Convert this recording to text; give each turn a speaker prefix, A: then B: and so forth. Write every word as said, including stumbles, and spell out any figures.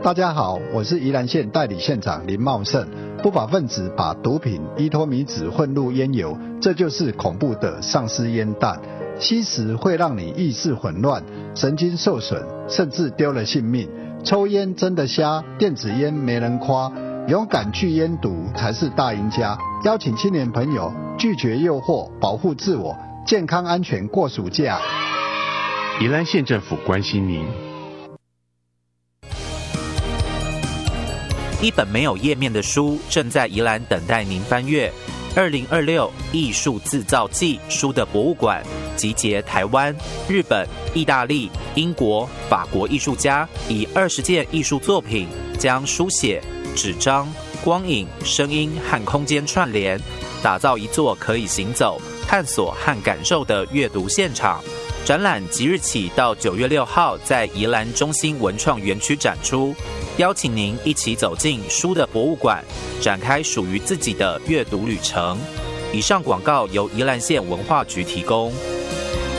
A: 大家好，我是宜兰县代理县长林茂胜。不法分子把毒品依托米脂混入烟油，这就是恐怖的丧尸烟弹。吸食会让你意识混乱、神经受损，甚至丢了性命。抽烟真的瞎，电子烟没人夸，勇敢拒烟毒才是大赢家。邀请青年朋友拒绝诱惑，保护自我，健康安全过暑假。
B: 宜兰县政府关心您。
C: 一本没有页面的书正在宜兰等待您翻阅。二零二六艺术自造季书的博物馆集结台湾、日本、意大利、英国、法国艺术家，以二十件艺术作品，将书写、纸张、光影、声音和空间串联，打造一座可以行走、探索和感受的阅读现场。展览即日起到九月六号在宜兰中心文创园区展出，邀请您一起走进书的博物馆，展开属于自己的阅读旅程。以上广告由宜兰县文化局提供。